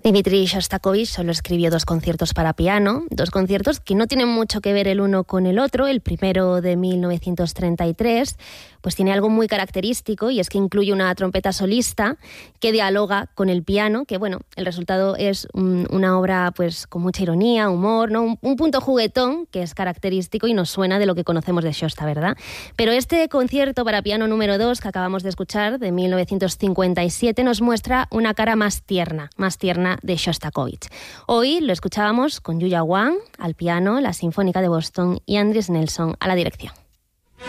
Dmitri Shostakovich solo escribió 2 conciertos para piano, 2 conciertos que no tienen mucho que ver el uno con el otro. El primero, de 1933, pues tiene algo muy característico, y es que incluye una trompeta solista que dialoga con el piano, que bueno, el resultado es una obra pues con mucha ironía, humor, ¿no? Un punto juguetón que es característico y nos suena de lo que conocemos de Shosta, ¿verdad? Pero este concierto para piano número 2 que acabamos de escuchar, de 1957, nos muestra una cara más tierna de Shostakovich. Hoy lo escuchábamos con Yuya Wang al piano, la Sinfónica de Boston, y Andris Nelson a la dirección.